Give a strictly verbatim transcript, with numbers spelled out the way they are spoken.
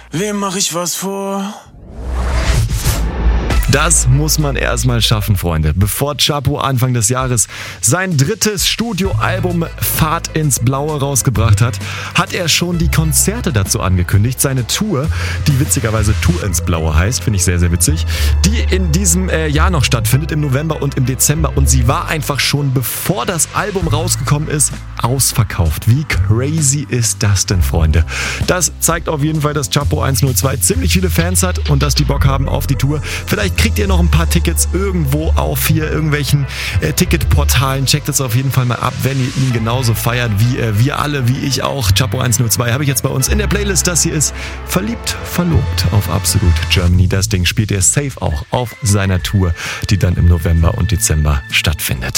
Wem mach ich was vor? Das muss man erstmal schaffen, Freunde. Bevor Chapo Anfang des Jahres sein drittes Studioalbum Fahrt ins Blaue rausgebracht hat, hat er schon die Konzerte dazu angekündigt. Seine Tour, die witzigerweise Tour ins Blaue heißt, finde ich sehr, sehr witzig, die in diesem äh, Jahr noch stattfindet, im November und im Dezember. Und sie war einfach schon, bevor das Album rausgekommen ist, ausverkauft. Wie crazy ist das denn, Freunde? Das zeigt auf jeden Fall, dass Chapo hundertzwei ziemlich viele Fans hat und dass die Bock haben auf die Tour. Vielleicht kriegt ihr noch ein paar Tickets irgendwo auf hier irgendwelchen äh, Ticketportalen. Checkt es auf jeden Fall mal ab, wenn ihr ihn genauso feiert wie äh, wir alle, wie ich auch. Chapo hundertzwei habe ich jetzt bei uns in der Playlist. Das hier ist Verliebt, Verlobt auf Absolut Germany. Das Ding spielt er safe auch auf seiner Tour, die dann im November und Dezember stattfindet.